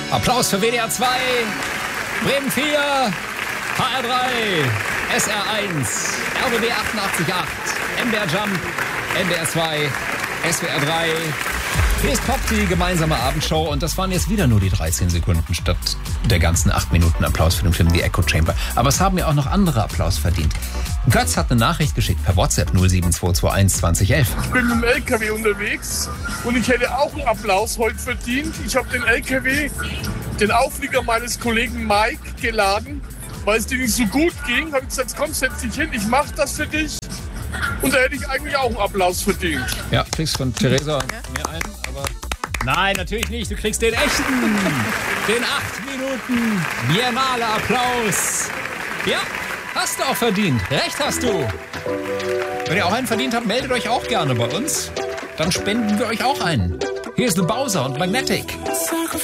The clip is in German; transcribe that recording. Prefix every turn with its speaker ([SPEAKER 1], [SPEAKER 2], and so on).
[SPEAKER 1] Applaus für WDR 2, Bremen 4, HR3, SR1, RBB 88.8, MDR Jump, NDR 2, SWR 3. Hier ist Pop, die gemeinsame Abendshow, und das waren jetzt wieder nur die 13 Sekunden statt der ganzen 8 Minuten Applaus für den Film The Echo Chamber. Aber es haben ja auch noch andere Applaus verdient. Götz hat eine Nachricht geschickt per WhatsApp 07221 2011.
[SPEAKER 2] Ich bin mit dem LKW unterwegs und ich hätte auch einen Applaus heute verdient. Ich habe den LKW, den Auflieger meines Kollegen Mike, geladen, weil es dir nicht so gut ging. Habe ich gesagt, komm, setz dich hin, ich mache das für dich. Und da hätte ich eigentlich auch einen Applaus verdient.
[SPEAKER 1] Ja, kriegst von Theresa mir einen, aber... Nein, natürlich nicht. Du kriegst den echten. Den 8 Minuten Biennale Applaus. Ja, hast du auch verdient. Recht hast du. Wenn ihr auch einen verdient habt, meldet euch auch gerne bei uns. Dann spenden wir euch auch einen. Hier ist The Bowser und Magnetic.